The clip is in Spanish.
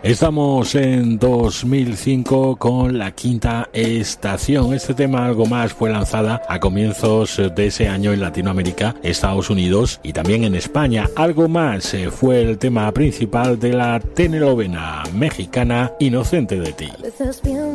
Estamos en 2005 con La Quinta Estación. Este tema, Algo Más, fue lanzada a comienzos de ese año en Latinoamérica, Estados Unidos y también en España. Algo Más fue el tema principal de la telenovela mexicana Inocente de ti.